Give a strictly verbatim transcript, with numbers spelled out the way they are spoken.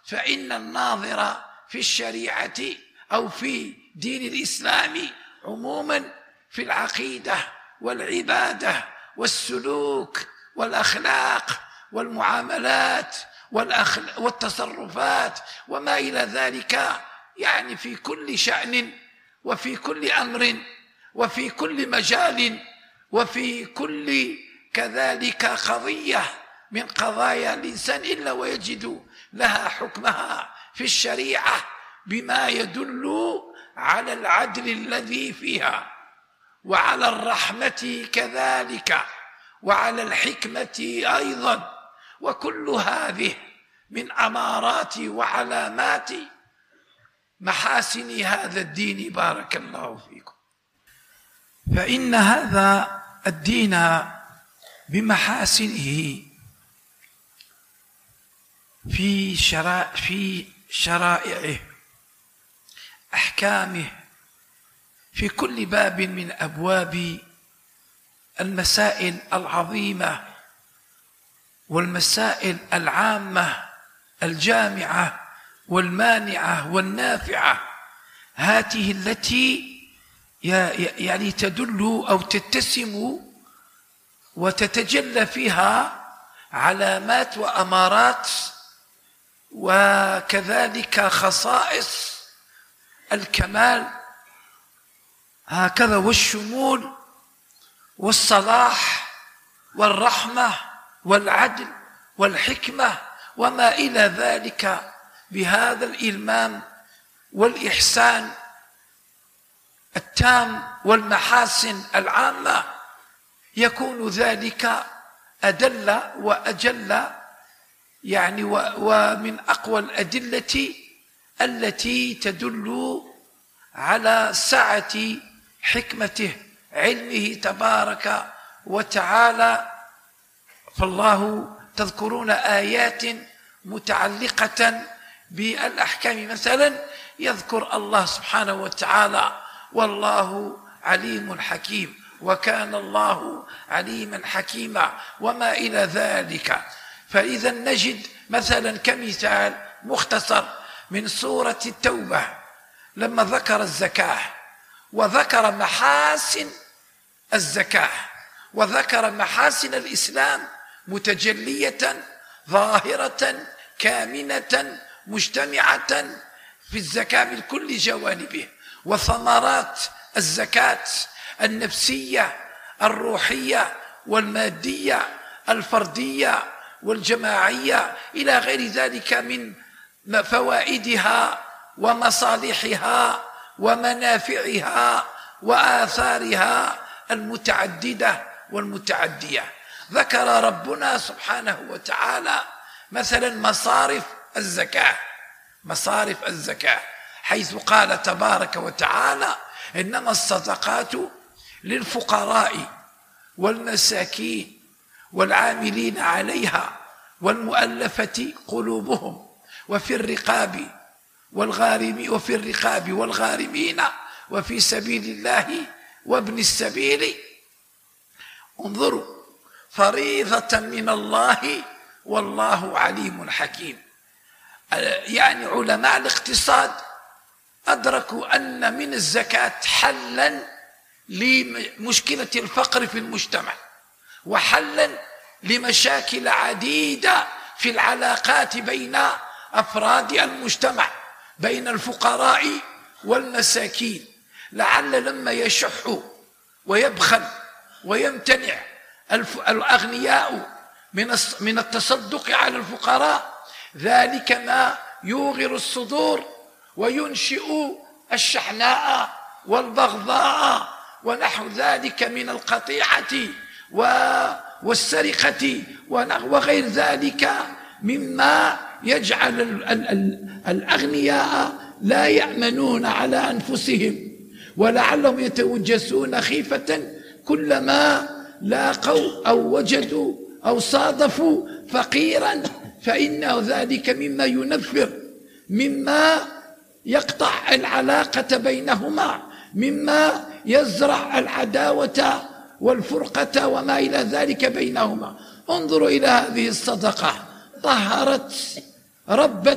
فإن الناظر في الشريعة أو في دين الإسلام عموما في العقيدة والعبادة والسلوك والأخلاق والمعاملات والتصرفات وما إلى ذلك، يعني في كل شأن وفي كل أمر وفي كل مجال وفي كل كذلك قضية من قضايا الإنسان إلا ويجد لها حكمها في الشريعة بما يدل على العدل الذي فيها وعلى الرحمة كذلك وعلى الحكمة أيضا. وكل هذه من أمارات وعلامات محاسن هذا الدين. بارك الله فيكم. فإن هذا الدين بمحاسنه في شرائع في شرائعه، أحكامه، في كل باب من أبواب المسائل العظيمة والمسائل العامة الجامعة والمانعة والنافعة، هذه التي يعني تدل أو تتسم وتتجلى فيها علامات وأمارات وكذلك خصائص الكمال هكذا، والشمول والصلاح والرحمة والعدل والحكمة وما إلى ذلك بهذا الإلمام والإحسان التام والمحاسن العامة، يكون ذلك أدل وأجل يعني ومن أقوى الأدلة التي تدل على سعة حكمته علمه تبارك وتعالى. فالله تذكرون آيات متعلقة بالأحكام، مثلا يذكر الله سبحانه وتعالى والله عليم حكيم وكان الله عليما حكيما وما إلى ذلك. فإذا نجد مثلا كمثال مختصر من سورة التوبة لما ذكر الزكاة وذكر محاسن الزكاة وذكر محاسن الإسلام متجلية ظاهرة كامنة مجتمعة في الزكاة من كل جوانبه، وثمرات الزكاة النفسية الروحية والمادية الفردية والجماعية إلى غير ذلك من فوائدها ومصالحها ومنافعها وآثارها المتعددة والمتعدية. ذكر ربنا سبحانه وتعالى مثلا مصارف الزكاة مصارف الزكاة حيث قال تبارك وتعالى إنما الصدقات للفقراء والمساكين والعاملين عليها والمؤلفة قلوبهم وفي الرقاب والغارمين وفي الرقاب والغارمين وفي سبيل الله وابن السبيل. انظروا، فريضة من الله والله عليم حكيم. يعني علماء الاقتصاد أدركوا أن من الزكاة حلا لمشكلة الفقر في المجتمع وحلا لمشاكل عديدة في العلاقات بين أفراد المجتمع بين الفقراء والمساكين. لعل لما يشح ويبخل ويمتنع الأغنياء من التصدق على الفقراء ذلك ما يوغر الصدور وينشئ الشحناء والبغضاء ونحو ذلك من القطيعة والسرقة وغير ذلك مما يجعل الأغنياء لا يأمنون على أنفسهم ولعلهم يتوجسون خيفة كلما لاقوا أو وجدوا أو صادفوا فقيرا، فإنه ذلك مما ينفر، مما يقطع العلاقة بينهما، مما يزرع العداوة والفرقة وما إلى ذلك بينهما. انظروا إلى هذه الصدقة، طهرت ربت